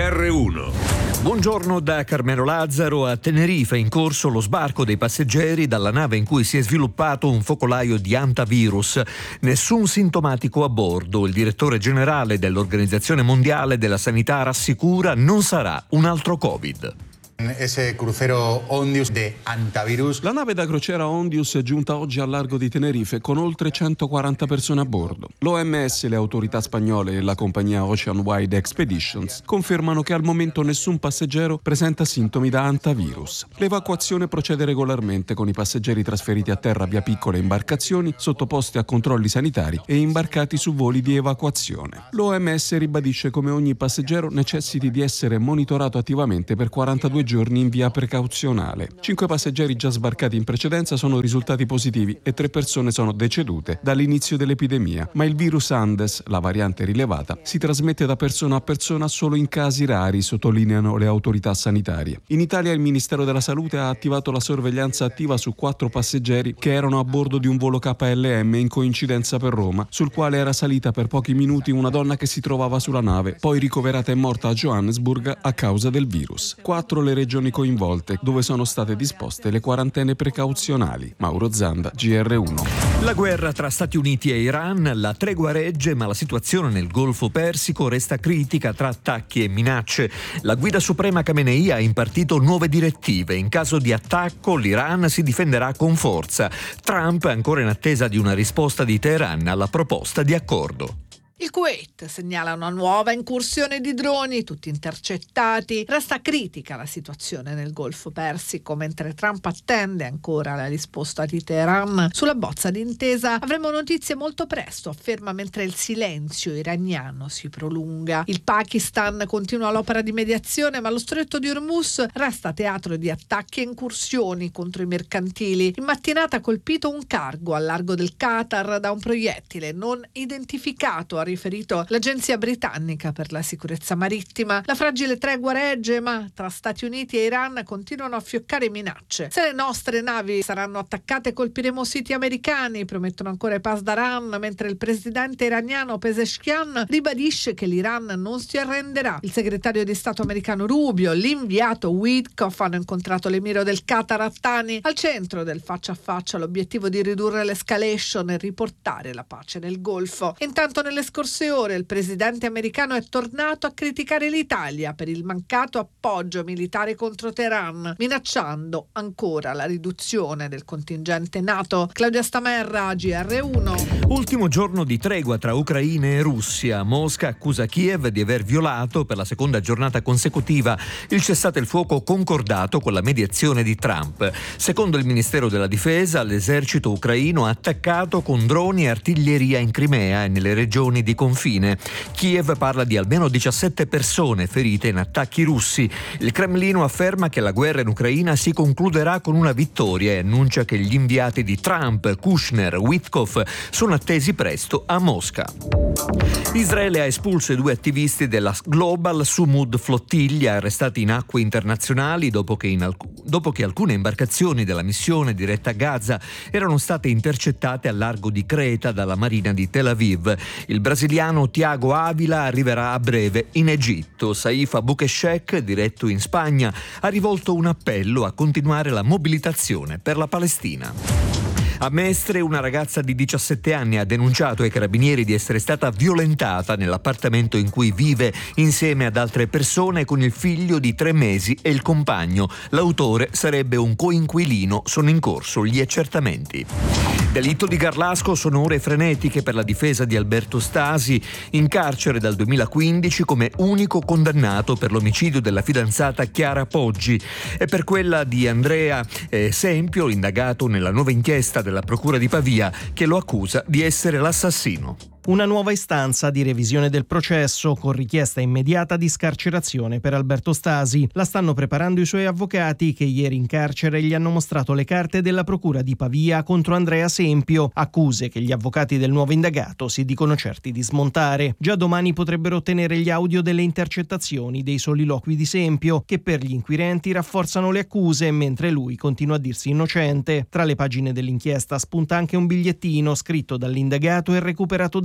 GR1. Buongiorno da Carmelo Lazzaro. A Tenerife è in corso lo sbarco dei passeggeri dalla nave in cui si è sviluppato un focolaio di hantavirus. Nessun sintomatico a bordo. Il direttore generale dell'Organizzazione Mondiale della Sanità rassicura: non sarà un altro Covid. Ese crucero Ondius de hantavirus. La nave da crociera Ondius è giunta oggi al largo di Tenerife con oltre 140 persone a bordo. L'OMS, le autorità spagnole e la compagnia Ocean Wide Expeditions confermano che al momento nessun passeggero presenta sintomi da hantavirus. L'evacuazione procede regolarmente con i passeggeri trasferiti a terra via piccole imbarcazioni, sottoposti a controlli sanitari e imbarcati su voli di evacuazione. L'OMS ribadisce come ogni passeggero necessiti di essere monitorato attivamente per 42 giorni in via precauzionale. 5 passeggeri già sbarcati in precedenza sono risultati positivi e 3 persone sono decedute dall'inizio dell'epidemia. Ma il virus Andes, la variante rilevata, si trasmette da persona a persona solo in casi rari, sottolineano le autorità sanitarie. In Italia il Ministero della Salute ha attivato la sorveglianza attiva su 4 passeggeri che erano a bordo di un volo KLM in coincidenza per Roma, sul quale era salita per pochi minuti una donna che si trovava sulla nave, poi ricoverata e morta a Johannesburg a causa del virus. 4 le regioni coinvolte, dove sono state disposte le quarantene precauzionali. Mauro Zanda, GR1. La guerra tra Stati Uniti e Iran, la tregua regge, ma la situazione nel Golfo Persico resta critica tra attacchi e minacce. La guida suprema Khamenei ha impartito nuove direttive. In caso di attacco, l'Iran si difenderà con forza. Trump è ancora in attesa di una risposta di Teheran alla proposta di accordo. Il Kuwait segnala una nuova incursione di droni, tutti intercettati. Resta critica la situazione nel Golfo Persico, mentre Trump attende ancora la risposta di Teheran sulla bozza di intesa. Avremo notizie molto presto, afferma, mentre il silenzio iraniano si prolunga. Il Pakistan continua l'opera di mediazione, ma lo stretto di Hormuz resta teatro di attacchi e incursioni contro i mercantili. In mattinata ha colpito un cargo al largo del Qatar da un proiettile non identificato, ha riferito l'agenzia britannica per la sicurezza marittima. La fragile tregua regge, ma tra Stati Uniti e Iran continuano a fioccare minacce. Se le nostre navi saranno attaccate, colpiremo siti americani, promettono ancora i Pasdaran, mentre il presidente iraniano Pezeshkian ribadisce che l'Iran non si arrenderà. Il segretario di Stato americano Rubio, l'inviato Witkoff hanno incontrato l'emiro del Qatar Attani. Al centro del faccia a faccia l'obiettivo di ridurre l'escalation e riportare la pace nel Golfo. Intanto nelle scorse ore il presidente americano è tornato a criticare l'Italia per il mancato appoggio militare contro Teheran, minacciando ancora la riduzione del contingente NATO. Claudia Stamerra, GR1. Ultimo giorno di tregua tra Ucraina e Russia. Mosca accusa Kiev di aver violato per la seconda giornata consecutiva il cessate il fuoco concordato con la mediazione di Trump. Secondo il Ministero della Difesa, l'esercito ucraino ha attaccato con droni e artiglieria in Crimea e nelle regioni di confine. Kiev parla di almeno 17 persone ferite in attacchi russi. Il Cremlino afferma che la guerra in Ucraina si concluderà con una vittoria e annuncia che gli inviati di Trump, Kushner, Witkoff sono attesi presto a Mosca. Israele ha espulso i 2 attivisti della Global Sumud Flottiglia arrestati in acque internazionali dopo che alcune imbarcazioni della missione diretta a Gaza erano state intercettate al largo di Creta dalla Marina di Tel Aviv. Il brasiliano Thiago Avila arriverà a breve in Egitto. Saif Aboukheshek, diretto in Spagna, ha rivolto un appello a continuare la mobilitazione per la Palestina. A Mestre una ragazza di 17 anni ha denunciato ai carabinieri di essere stata violentata nell'appartamento in cui vive insieme ad altre persone con il figlio di 3 mesi e il compagno. L'autore sarebbe un coinquilino, sono in corso gli accertamenti. Delitto di Garlasco, sono ore frenetiche per la difesa di Alberto Stasi, in carcere dal 2015 come unico condannato per l'omicidio della fidanzata Chiara Poggi e per quella di Andrea Sempio, indagato nella nuova inchiesta della Procura di Pavia che lo accusa di essere l'assassino. Una nuova istanza di revisione del processo con richiesta immediata di scarcerazione per Alberto Stasi. La stanno preparando i suoi avvocati che ieri in carcere gli hanno mostrato le carte della Procura di Pavia contro Andrea Sempio, accuse che gli avvocati del nuovo indagato si dicono certi di smontare. Già domani potrebbero ottenere gli audio delle intercettazioni dei soliloqui di Sempio che per gli inquirenti rafforzano le accuse mentre lui continua a dirsi innocente. Tra le pagine dell'inchiesta spunta anche un bigliettino scritto dall'indagato e recuperato dai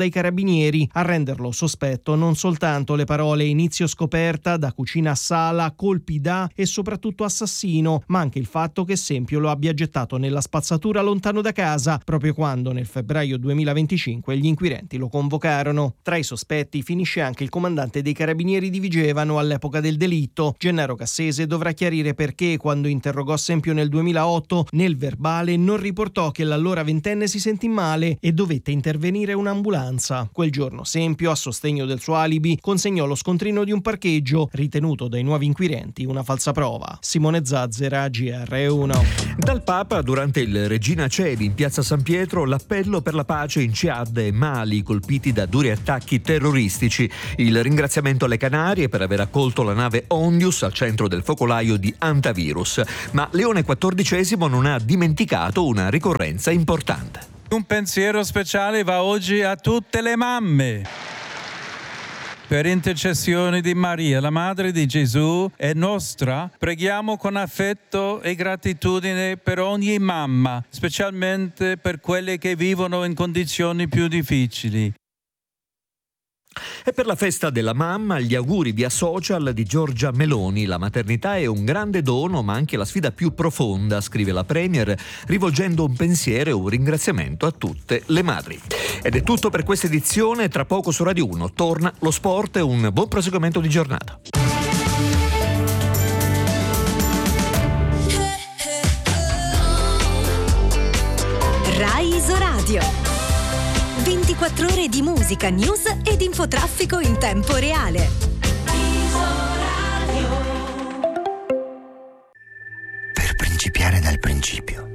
dai carabinieri. A renderlo sospetto non soltanto le parole inizio scoperta, da cucina a sala, colpi da e soprattutto assassino, ma anche il fatto che Sempio lo abbia gettato nella spazzatura lontano da casa, proprio quando nel febbraio 2025 gli inquirenti lo convocarono. Tra i sospetti finisce anche il comandante dei carabinieri di Vigevano all'epoca del delitto. Gennaro Cassese dovrà chiarire perché, quando interrogò Sempio nel 2008, nel verbale non riportò che l'allora ventenne si sentì male e dovette intervenire un'ambulanza. Quel giorno Sempio, a sostegno del suo alibi, consegnò lo scontrino di un parcheggio, ritenuto dai nuovi inquirenti una falsa prova. Simone Zazzera, GR1. Dal Papa, durante il Regina Coeli in piazza San Pietro, l'appello per la pace in Ciad e Mali, colpiti da duri attacchi terroristici. Il ringraziamento alle Canarie per aver accolto la nave Ondius al centro del focolaio di Antivirus. Ma Leone XIV non ha dimenticato una ricorrenza importante. Un pensiero speciale va oggi a tutte le mamme. Per intercessione di Maria, la Madre di Gesù e nostra, preghiamo con affetto e gratitudine per ogni mamma, specialmente per quelle che vivono in condizioni più difficili. E per la festa della mamma, gli auguri via social di Giorgia Meloni. La maternità è un grande dono, ma anche la sfida più profonda, scrive la Premier, rivolgendo un pensiero e un ringraziamento a tutte le madri. Ed è tutto per questa edizione. Tra poco su Radio 1 torna lo sport e un buon proseguimento di giornata. Rai Isoradio. 24 ore di musica, news ed infotraffico in tempo reale. Per principiare dal principio.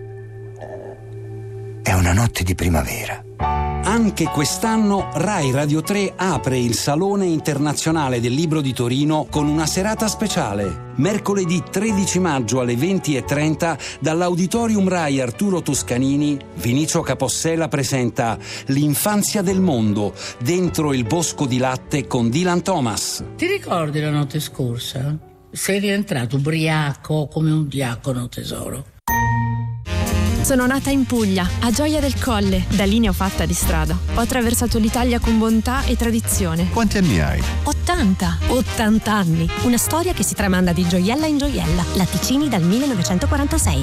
È una notte di primavera. Anche quest'anno Rai Radio 3 apre il Salone Internazionale del Libro di Torino con una serata speciale. Mercoledì 13 maggio alle 20:30 dall'Auditorium Rai Arturo Toscanini, Vinicio Capossela presenta L'infanzia del mondo, dentro il bosco di latte con Dylan Thomas. Ti ricordi la notte scorsa? Sei rientrato ubriaco come un diacono, tesoro. Sono nata in Puglia, a Gioia del Colle. Da lì ne ho fatta di strada. Ho attraversato l'Italia con bontà e tradizione. Quanti anni hai? 80. 80 anni. Una storia che si tramanda di gioiella in gioiella. Latticini dal 1946.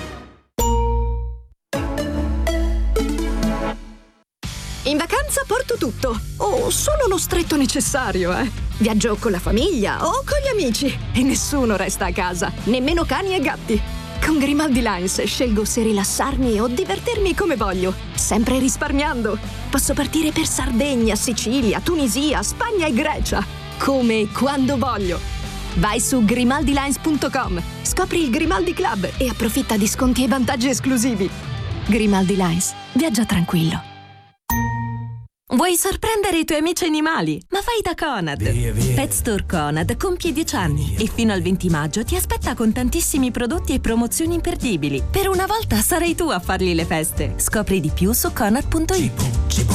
In vacanza porto tutto. Solo lo stretto necessario, Viaggio con la famiglia o con gli amici. E nessuno resta a casa, nemmeno cani e gatti. Con Grimaldi Lines scelgo se rilassarmi o divertirmi come voglio, sempre risparmiando. Posso partire per Sardegna, Sicilia, Tunisia, Spagna e Grecia, come e quando voglio. Vai su grimaldilines.com, scopri il Grimaldi Club e approfitta di sconti e vantaggi esclusivi. Grimaldi Lines, viaggia tranquillo. Vuoi sorprendere i tuoi amici animali? Ma vai da Conad. Pet Store Conad compie 10 anni e fino al 20 maggio ti aspetta con tantissimi prodotti e promozioni imperdibili. Per una volta sarai tu a fargli le feste. Scopri di più su conad.it.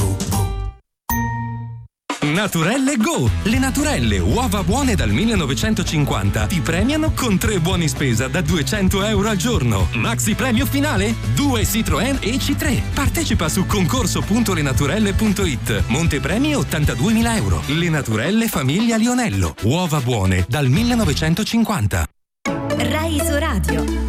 Naturelle Go! Le Naturelle, uova buone dal 1950, ti premiano con 3 buoni spesa da 200 euro al giorno. Maxi premio finale? 2 Citroën EC3. Partecipa su concorso.lenaturelle.it. Montepremi 82.000 euro. Le Naturelle Famiglia Lionello, uova buone dal 1950. Rai Isoradio.